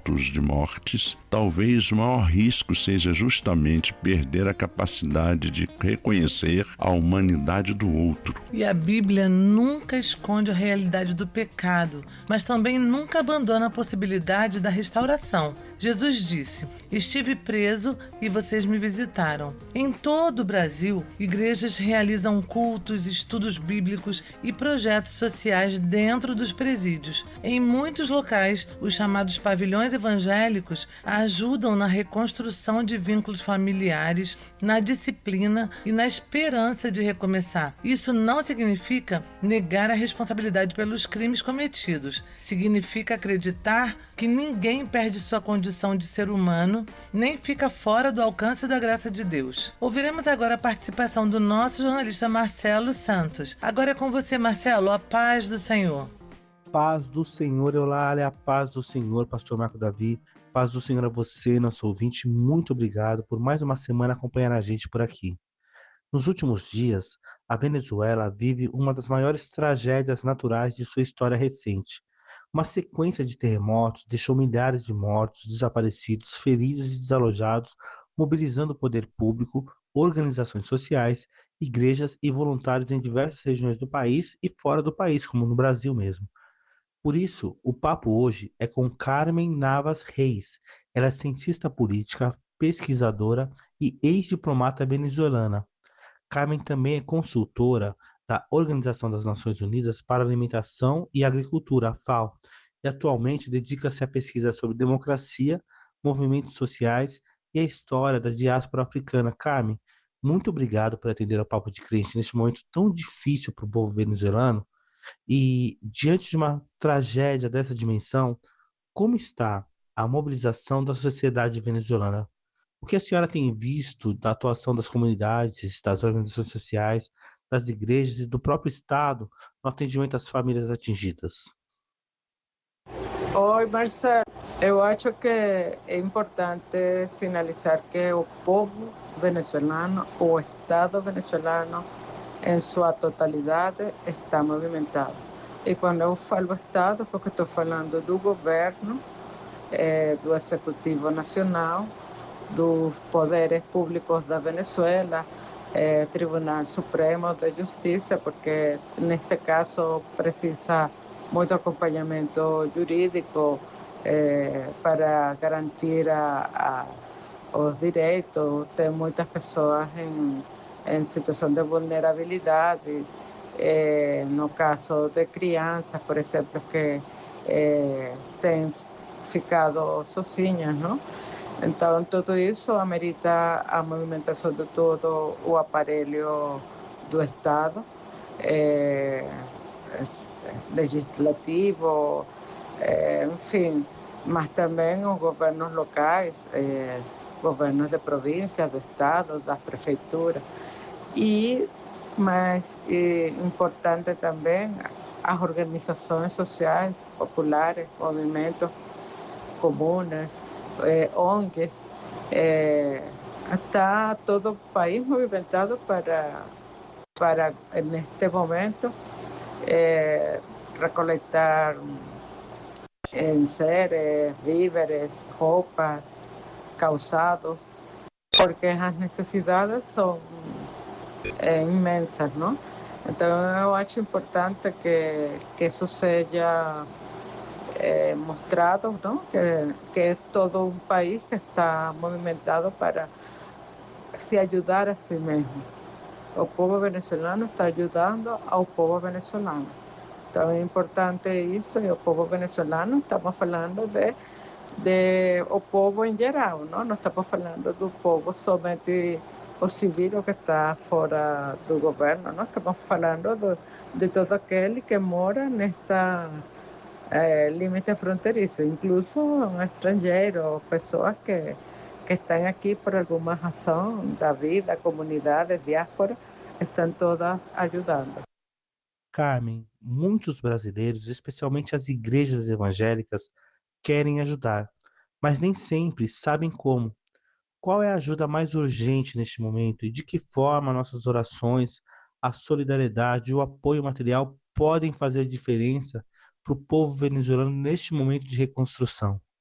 relatos de mortes, talvez o maior risco seja justamente perder a capacidade de reconhecer a humanidade do outro. E a Bíblia nunca esconde a realidade do pecado, mas também nunca abandona a possibilidade da restauração. Jesus disse: "Estive preso e vocês me visitaram." Em todo o Brasil, igrejas realizam cultos, estudos bíblicos e projetos sociais dentro dos presídios. Em muitos locais, os chamados pavilhões evangélicos ajudam na reconstrução de vínculos familiares, na disciplina e na esperança de recomeçar. Isso não significa negar a responsabilidade pelos crimes cometidos. Significa acreditar que ninguém perde sua condição de ser humano, nem fica fora do alcance da graça de Deus. Ouviremos agora a participação do nosso jornalista Marcelo Santos. Agora é com você, Marcelo, a paz do Senhor. Paz do Senhor, Eulália, a paz do Senhor, pastor Marco Davi, paz do Senhor a você, nosso ouvinte, muito obrigado por mais uma semana acompanhar a gente por aqui. Nos últimos dias, a Venezuela vive uma das maiores tragédias naturais de sua história recente. Uma sequência de terremotos deixou milhares de mortos, desaparecidos, feridos e desalojados, mobilizando o poder público, organizações sociais, igrejas e voluntários em diversas regiões do país e fora do país, como no Brasil mesmo. Por isso, o papo hoje é com Carmen Navas Reis. Ela é cientista política, pesquisadora e ex-diplomata venezuelana. Carmen também é consultora da Organização das Nações Unidas para a Alimentação e Agricultura, a FAO, e atualmente dedica-se à pesquisa sobre democracia, movimentos sociais e a história da diáspora africana. Carmen, muito obrigado por atender ao Papo de Crente neste momento tão difícil para o povo venezuelano. E, diante de uma tragédia dessa dimensão, como está a mobilização da sociedade venezuelana? O que a senhora tem visto da atuação das comunidades, das organizações sociais, das igrejas e do próprio Estado no atendimento às famílias atingidas? Oi, Marcelo. Eu acho que é importante sinalizar que o povo venezuelano, o Estado venezuelano, em sua totalidade, está movimentado. E quando eu falo Estado, porque estou falando do governo, do Executivo Nacional, dos poderes públicos da Venezuela, Tribunal Supremo de Justiça, porque neste caso precisa muito acompanhamento jurídico para garantir os direitos. Tem muitas pessoas em situação de vulnerabilidade, no caso de crianças, por exemplo, que têm ficado sozinhas, não? Então, tudo isso amerita a movimentação de todo o aparelho do Estado, legislativo, enfim, mas também os governos locais, governos de província, do Estado, das prefeituras. E, mais importante também, as organizações sociais, populares, movimentos comunes, ONGs, está todo o país movimentado para neste momento, recolectar enseres, víveres, roupas, calçados, porque as necessidades são imensas, não? Então, eu acho importante que isso seja mostrado, não? Que é todo um país que está movimentado para se ajudar a si mesmo. O povo venezuelano está ajudando ao povo venezuelano. Então é importante isso, e o povo venezuelano, estamos falando de o povo em geral, não estamos falando do povo somente o civil que está fora do governo, não estamos falando de todo aquele que mora nesta limite fronterizo, incluso estrangeiros, pessoas que estão aqui por alguma razão da vida, comunidades, diáspora, estão todas ajudando. Carmen, muitos brasileiros, especialmente as igrejas evangélicas, querem ajudar, mas nem sempre sabem como. Qual é a ajuda mais urgente neste momento e de que forma nossas orações, a solidariedade e o apoio material podem fazer diferença para o povo venezuelano neste momento de reconstrução?